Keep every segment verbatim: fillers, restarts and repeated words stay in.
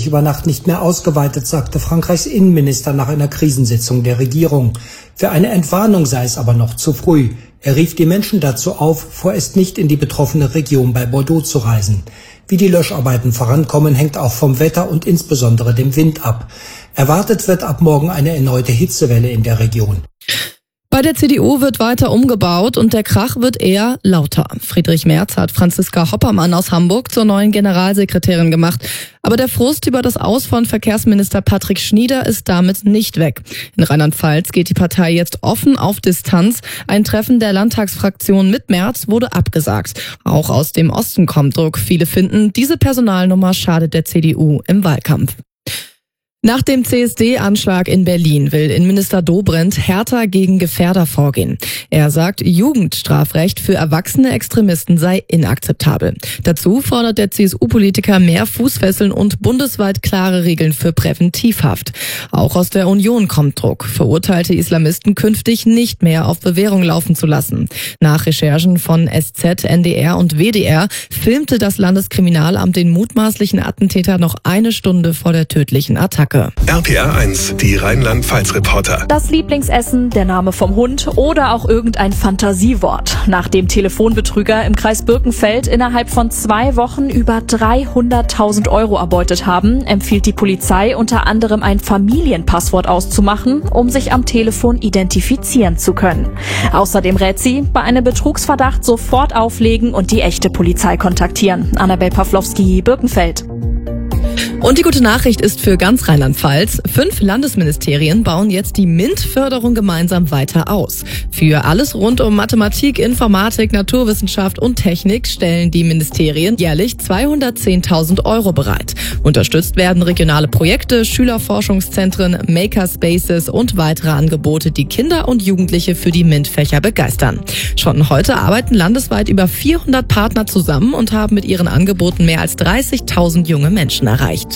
sich über Nacht nicht mehr ausgeweitet, sagte Frankreichs Innenminister nach einer Krisensitzung der Regierung. Für eine Entwarnung sei es aber noch zu früh. Er rief die Menschen dazu auf, vorerst nicht in die betroffene Region bei Bordeaux zu reisen. Wie die Löscharbeiten vorankommen, hängt auch vom Wetter und insbesondere dem Wind ab. Erwartet wird ab morgen eine erneute Hitzewelle in der Region. Bei der C D U wird weiter umgebaut und der Krach wird eher lauter. Friedrich Merz hat Franziska Hoppermann aus Hamburg zur neuen Generalsekretärin gemacht. Aber der Frust über das Aus von Verkehrsminister Patrick Schnieder ist damit nicht weg. In Rheinland-Pfalz geht die Partei jetzt offen auf Distanz. Ein Treffen der Landtagsfraktion mit Merz wurde abgesagt. Auch aus dem Osten kommt Druck. Viele finden, diese Personalnummer schadet der C D U im Wahlkampf. Nach dem C S D-Anschlag in Berlin will Innenminister Dobrindt härter gegen Gefährder vorgehen. Er sagt, Jugendstrafrecht für erwachsene Extremisten sei inakzeptabel. Dazu fordert der C S U-Politiker mehr Fußfesseln und bundesweit klare Regeln für Präventivhaft. Auch aus der Union kommt Druck, verurteilte Islamisten künftig nicht mehr auf Bewährung laufen zu lassen. Nach Recherchen von S Z, N D R und W D R filmte das Landeskriminalamt den mutmaßlichen Attentäter noch eine Stunde vor der tödlichen Attacke. R P R eins, die Rheinland-Pfalz-Reporter. Das Lieblingsessen, der Name vom Hund oder auch irgendein Fantasiewort. Nach dem Telefonbetrüger im Kreis Birkenfeld innerhalb von zwei Wochen über dreihunderttausend Euro erbeutet haben, empfiehlt die Polizei unter anderem ein Familienpasswort auszumachen, um sich am Telefon identifizieren zu können. Außerdem rät sie, bei einem Betrugsverdacht sofort auflegen und die echte Polizei kontaktieren. Annabel Pawlowski, Birkenfeld. Und die gute Nachricht ist für ganz Rheinland-Pfalz: Fünf Landesministerien bauen jetzt die MINT-Förderung gemeinsam weiter aus. Für alles rund um Mathematik, Informatik, Naturwissenschaft und Technik stellen die Ministerien jährlich zweihundertzehntausend Euro bereit. Unterstützt werden regionale Projekte, Schülerforschungszentren, Makerspaces und weitere Angebote, die Kinder und Jugendliche für die MINT-Fächer begeistern. Schon heute arbeiten landesweit über vierhundert Partner zusammen und haben mit ihren Angeboten mehr als dreißigtausend junge Menschen erreicht.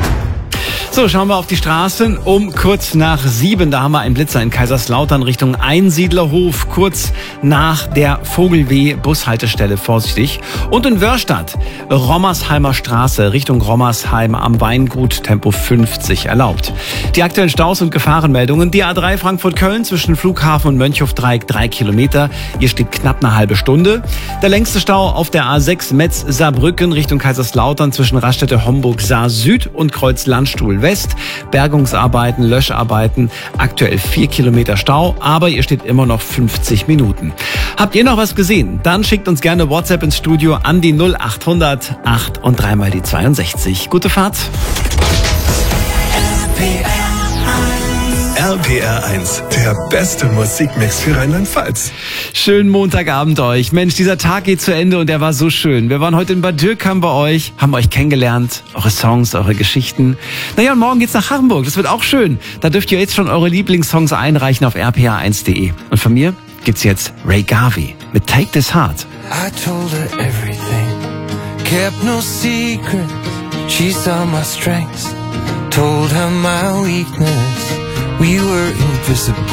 So, schauen wir auf die Straßen um kurz nach sieben. Da haben wir einen Blitzer in Kaiserslautern Richtung Einsiedlerhof, kurz nach der Vogelweh-Bushaltestelle, vorsichtig. Und in Wörstadt, Rommersheimer Straße Richtung Rommersheim am Weingut, Tempo fünfzig erlaubt. Die aktuellen Staus und Gefahrenmeldungen: Die A drei Frankfurt-Köln zwischen Flughafen und Mönchhofdreieck drei Kilometer. Hier steht knapp eine halbe Stunde. Der längste Stau auf der A sechs Metz-Saarbrücken Richtung Kaiserslautern zwischen Raststätte Homburg-Saar Süd und Kreuz Landstuhl West. Bergungsarbeiten, Löscharbeiten, aktuell vier Kilometer Stau, aber ihr steht immer noch fünfzig Minuten. Habt ihr noch was gesehen? Dann schickt uns gerne WhatsApp ins Studio an die null achthundert acht und dreimal die zweiundsechzig. Gute Fahrt. R P R eins, der beste Musikmix für Rheinland-Pfalz. Schönen Montagabend euch. Mensch, dieser Tag geht zu Ende und der war so schön. Wir waren heute in Bad Dürkheim bei euch, haben euch kennengelernt, eure Songs, eure Geschichten. Naja, und morgen geht's nach Hamburg, das wird auch schön. Da dürft ihr jetzt schon eure Lieblingssongs einreichen auf r p r eins punkt d e. Und von mir gibt's jetzt Ray Garvey mit Take This Heart. I told her everything, kept no secret. She saw my strengths, told her my weakness. We were invisible.